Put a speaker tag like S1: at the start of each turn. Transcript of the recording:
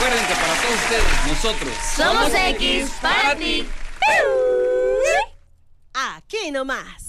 S1: recuerden que para todos ustedes, nosotros
S2: somos X para ti.
S3: Aquí nomás.